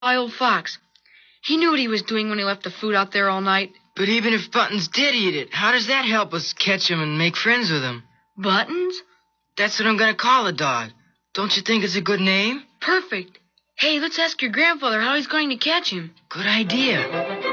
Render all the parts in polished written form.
old fox. He knew what he was doing when he left the food out there all night. But even if Buttons did eat it, how does that help us catch him and make friends with him? Buttons? That's what I'm going to call the dog. Don't you think it's a good name? Perfect. Hey, let's ask your grandfather how he's going to catch him. Good idea.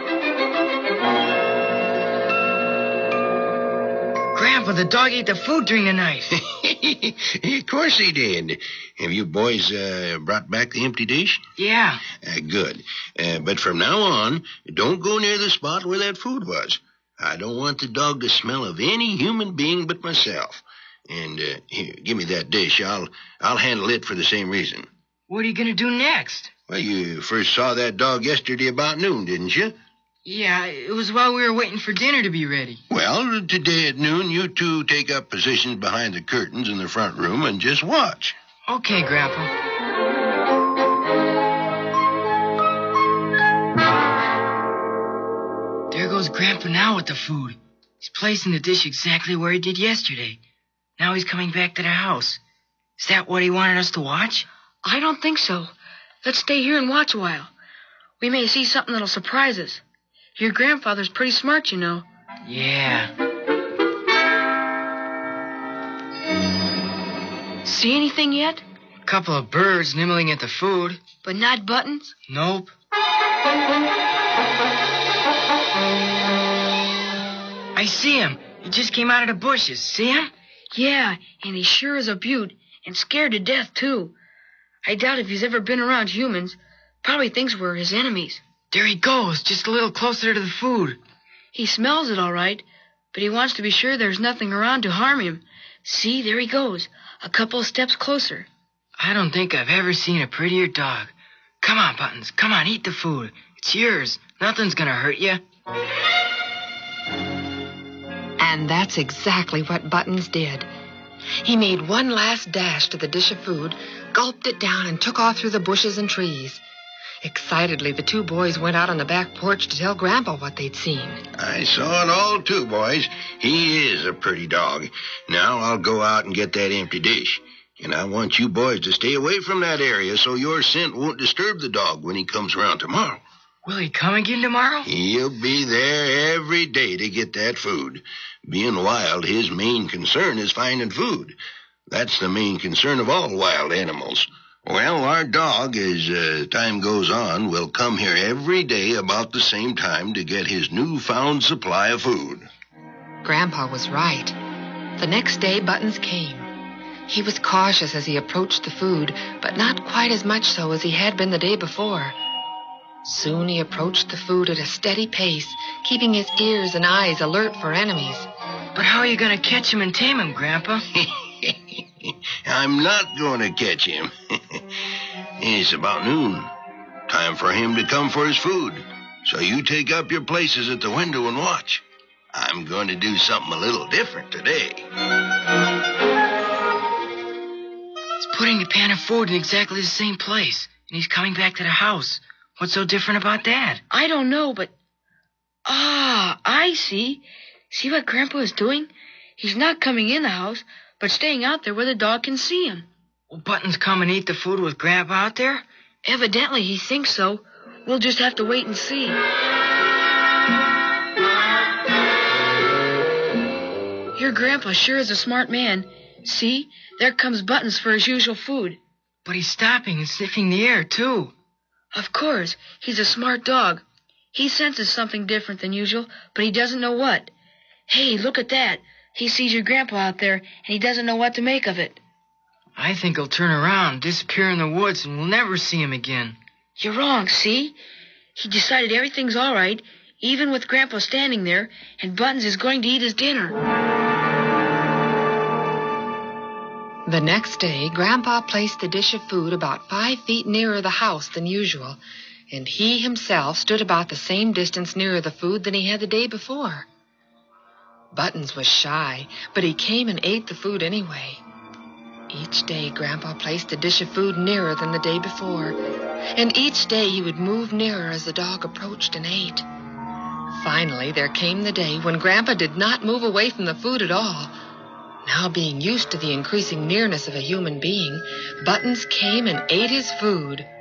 Grandpa, the dog ate the food during the night. Of course he did. Have you boys brought back the empty dish? Yeah. Good. But from now on, don't go near the spot where that food was. I don't want the dog to smell of any human being but myself. And here, give me that dish. I'll handle it for the same reason. What are you going to do next? Well, you first saw that dog yesterday about noon, didn't you? Yeah, it was while we were waiting for dinner to be ready. Well, today at noon, you two take up positions behind the curtains in the front room and just watch. Okay, Grandpa. There goes Grandpa now with the food. He's placing the dish exactly where he did yesterday. Now he's coming back to the house. Is that what he wanted us to watch? I don't think so. Let's stay here and watch a while. We may see something that'll surprise us. Your grandfather's pretty smart, you know. Yeah. See anything yet? A couple of birds nibbling at the food. But not Buttons? Nope. I see him. He just came out of the bushes. See him? Yeah, and he sure is a beaut, and scared to death, too. I doubt if he's ever been around humans. Probably thinks we're his enemies. There he goes, just a little closer to the food. He smells it all right, but he wants to be sure there's nothing around to harm him. See, there he goes, a couple of steps closer. I don't think I've ever seen a prettier dog. Come on, Buttons, come on, eat the food. It's yours. Nothing's gonna hurt you. And that's exactly what Buttons did. He made one last dash to the dish of food, gulped it down, and took off through the bushes and trees. Excitedly, the two boys went out on the back porch to tell Grandpa what they'd seen. I saw it all, too, boys. He is a pretty dog. Now I'll go out and get that empty dish. And I want you boys to stay away from that area so your scent won't disturb the dog when he comes around tomorrow. Will he come again tomorrow? He'll be there every day to get that food. Being wild, his main concern is finding food. That's the main concern of all wild animals. Well, our dog, as time goes on, will come here every day about the same time to get his newfound supply of food. Grandpa was right. The next day, Buttons came. He was cautious as he approached the food, but not quite as much so as he had been the day before. Soon he approached the food at a steady pace, keeping his ears and eyes alert for enemies. But how are you going to catch him and tame him, Grandpa? I'm not going to catch him. It's about noon. Time for him to come for his food. So you take up your places at the window and watch. I'm going to do something a little different today. He's putting the pan of food in exactly the same place, and he's coming back to the house. What's so different about that? I don't know, but... I see. See what Grandpa is doing? He's not coming in the house, but staying out there where the dog can see him. Will Buttons come and eat the food with Grandpa out there? Evidently he thinks so. We'll just have to wait and see. Your Grandpa sure is a smart man. See, there comes Buttons for his usual food. But he's stopping and sniffing the air, too. Of course, he's a smart dog. He senses something different than usual, but he doesn't know what. Hey, look at that. He sees your Grandpa out there, and he doesn't know what to make of it. I think he'll turn around, disappear in the woods, and we'll never see him again. You're wrong, see? He decided everything's all right, even with Grandpa standing there, and Buttons is going to eat his dinner. The next day, Grandpa placed the dish of food about 5 feet nearer the house than usual, and he himself stood about the same distance nearer the food than he had the day before. Buttons was shy, but he came and ate the food anyway. Each day, Grandpa placed the dish of food nearer than the day before, and each day he would move nearer as the dog approached and ate. Finally, there came the day when Grandpa did not move away from the food at all. Now, being used to the increasing nearness of a human being, Buttons came and ate his food.